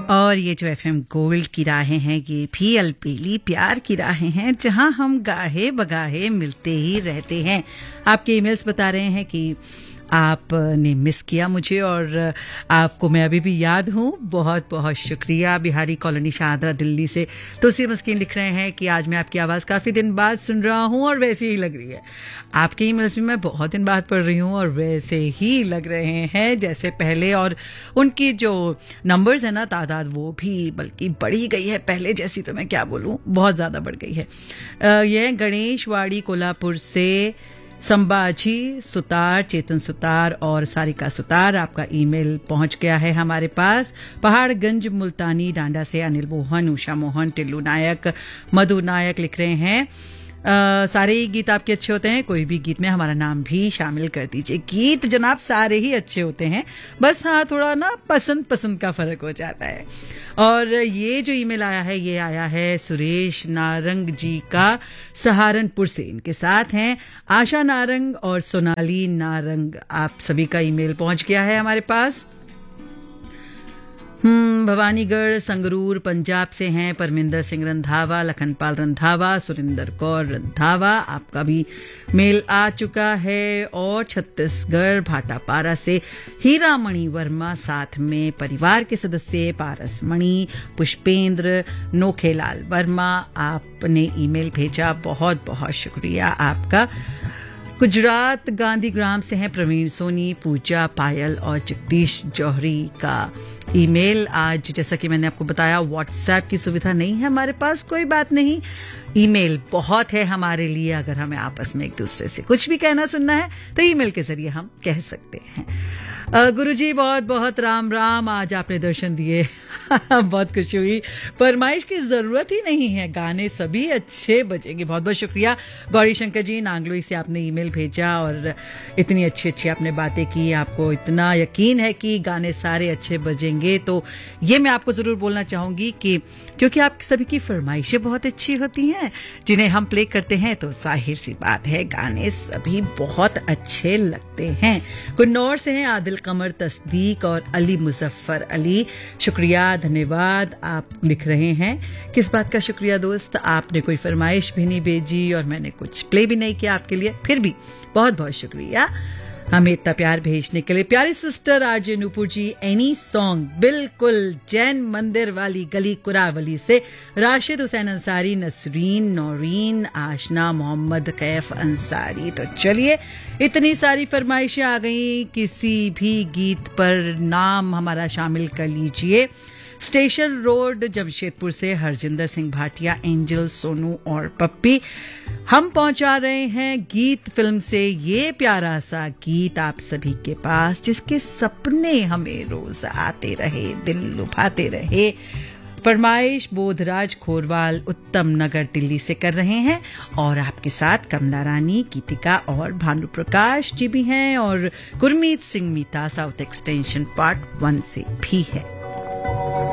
और ये जो एफएम गोल्ड की राहें हैं ये भी अलबेली प्यार की राहें हैं जहां हम गाहे बगाहे मिलते ही रहते हैं। आपके ईमेल्स बता रहे हैं कि आपने मिस किया मुझे और आपको मैं अभी भी याद हूँ। बहुत बहुत शुक्रिया। बिहारी कॉलोनी शाहदरा दिल्ली से तुलसी मस्कीन लिख रहे हैं कि आज मैं आपकी आवाज़ काफ़ी दिन बाद सुन रहा हूँ और वैसे ही लग रही है। आपके ईमेल्स भी मैं बहुत दिन बाद पढ़ रही हूँ और वैसे ही लग रहे हैं जैसे पहले, और उनकी जो नंबर्स है ना तादाद वो भी बल्कि बढ़ी गई है। पहले जैसी तो मैं क्या बोलूँ, बहुत ज़्यादा बढ़ गई है। यह गणेश वाड़ी कोल्हापुर से संबाजी सुतार, चेतन सुतार और सारिका सुतार, आपका ईमेल पहुंच गया है हमारे पास। पहाड़गंज मुल्तानी डांडा से अनिल मोहन, उषा मोहन, टिल्लू नायक, मधु नायक लिख रहे हैं सारे ही गीत आपके अच्छे होते हैं, कोई भी गीत में हमारा नाम भी शामिल कर दीजिए। गीत जनाब सारे ही अच्छे होते हैं, बस हाँ थोड़ा ना पसंद का फर्क हो जाता है। और ये जो ईमेल आया है ये आया है सुरेश नारंग जी का सहारनपुर से। इनके साथ हैं आशा नारंग और सोनाली नारंग। आप सभी का ईमेल पहुंच गया है हमारे पास। भवानीगढ़ संगरूर पंजाब से हैं परमिंदर सिंह रंधावा, लखनपाल रंधावा, सुरिंदर कौर रंधावा, आपका भी मेल आ चुका है। और छत्तीसगढ़ भाटापारा से हीरामणि वर्मा, साथ में परिवार के सदस्य पारसमणि, पुष्पेंद्र, नोखेलाल वर्मा, आपने ईमेल भेजा, बहुत बहुत शुक्रिया आपका। गुजरात गांधीग्राम से हैं प्रवीण सोनी, पूजा पायल और जगदीश जौहरी का ईमेल। आज जैसा कि मैंने आपको बताया व्हाट्सएप की सुविधा नहीं है हमारे पास, कोई बात नहीं, ईमेल बहुत है हमारे लिए। अगर हमें आपस में एक दूसरे से कुछ भी कहना सुनना है तो ईमेल के जरिए हम कह सकते हैं। गुरुजी बहुत बहुत राम राम, आज आपने दर्शन दिए बहुत खुशी हुई। फरमाइश की जरूरत ही नहीं है, गाने सभी अच्छे बजेंगे। बहुत बहुत शुक्रिया गौरी शंकर जी, नांगलोई से आपने ईमेल भेजा और इतनी अच्छी अच्छी आपने बातें की। आपको इतना यकीन है कि गाने सारे अच्छे बजेंगे, तो ये मैं आपको जरूर बोलना चाहूंगी कि क्योंकि आप सभी की फरमाइशें बहुत अच्छी होती हैं जिन्हें हम प्ले करते हैं, तो जाहिर सी बात है गाने सभी बहुत अच्छे लगते हैं। कुन्नौर से हैं आदिल कमर, तस्दीक और अली मुजफ्फर अली, शुक्रिया धन्यवाद। आप लिख रहे हैं किस बात का शुक्रिया दोस्त, आपने कोई फरमाइश भी नहीं भेजी और मैंने कुछ प्ले भी नहीं किया आपके लिए, फिर भी बहुत बहुत शुक्रिया हमें इतना प्यार भेजने के लिए। प्यारी सिस्टर आरजे नूपुर जी, एनी सॉन्ग, बिल्कुल जैन मंदिर वाली गली कुरावली से राशिद हुसैन अंसारी, नसरीन, नौरीन, आशना, मोहम्मद कैफ अंसारी। तो चलिए इतनी सारी फरमाइशें आ गई, किसी भी गीत पर नाम हमारा शामिल कर लीजिए। स्टेशन रोड जमशेदपुर से हरजिंदर सिंह भाटिया, एंजल, सोनू और पप्पी, हम पहुंचा रहे हैं गीत फिल्म से ये प्यारा सा गीत आप सभी के पास, जिसके सपने हमें रोज आते रहे, दिल लुभाते रहे। फरमाइश बोधराज खोरवाल उत्तम नगर दिल्ली से कर रहे हैं और आपके साथ कमला रानी, गीतिका और भानु प्रकाश जी भी हैं और गुरमीत सिंह मीता साउथ एक्सटेंशन पार्ट 1 से भी है।